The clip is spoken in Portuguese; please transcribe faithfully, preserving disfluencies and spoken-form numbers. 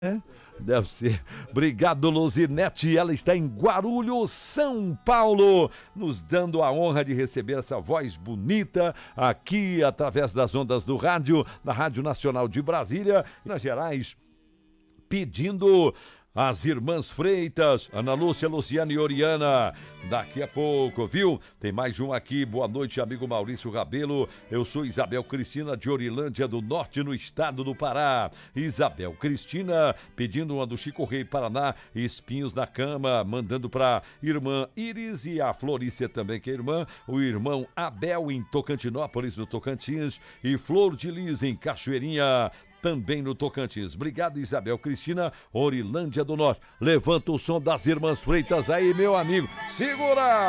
É, deve ser. Obrigado, Luzinete. Ela está em Guarulhos, São Paulo, nos dando a honra de receber essa voz bonita aqui através das ondas do rádio, da Rádio Nacional de Brasília, Minas Gerais, pedindo as irmãs Freitas, Ana Lúcia, Luciana e Oriana. Daqui a pouco, viu? Tem mais um aqui. Boa noite, amigo Maurício Rabelo. Eu sou Isabel Cristina de Orilândia do Norte, no estado do Pará. Isabel Cristina pedindo uma do Chico Rei Paraná, Espinhos na Cama, mandando pra irmã Iris e a Florícia também, que é irmã, o irmão Abel em Tocantinópolis, no Tocantins, e Flor de Lis em Cachoeirinha, também no Tocantins. Obrigado, Isabel Cristina, Orilândia do Norte. Levanta o som das irmãs Freitas aí, meu amigo. Segura!